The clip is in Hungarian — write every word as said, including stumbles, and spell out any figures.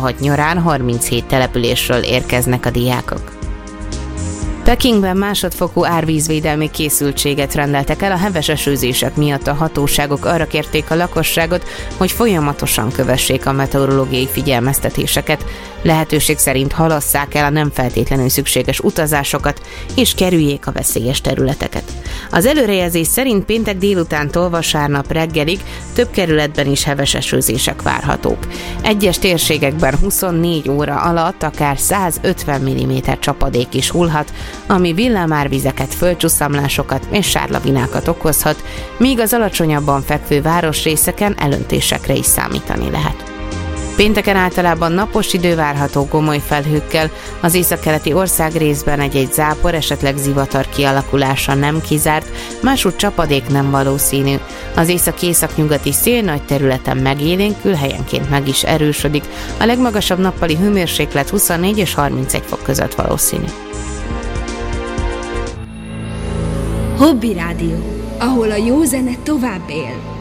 huszonhat nyarán harminchét településről érkeznek a diákok. Pekingben másodfokú árvízvédelmi készültséget rendeltek el, a heves esőzések miatt a hatóságok arra kérték a lakosságot, hogy folyamatosan kövessék a meteorológiai figyelmeztetéseket, lehetőség szerint halasszák el a nem feltétlenül szükséges utazásokat, és kerüljék a veszélyes területeket. Az előrejelzés szerint péntek délutántól vasárnap reggelig több kerületben is heves esőzések várhatók. Egyes térségekben huszonnégy óra alatt akár százötven milliméter csapadék is hullhat, ami villámárvizeket, földcsúszamlásokat és sárlavinákat okozhat, míg az alacsonyabban fekvő városrészeken elöntésekre is számítani lehet. Pénteken általában napos idő várható gomoly felhőkkel, az északkeleti országrészben egy-egy zápor, esetleg zivatar kialakulása nem kizárt, másútt csapadék nem valószínű. Az észak-északnyugati szél nagy területen megélénkül, helyenként meg is erősödik, a legmagasabb nappali hőmérséklet huszonnégy és harmincegy fok között valószínű. Hobby Rádió, ahol a jó zene tovább él.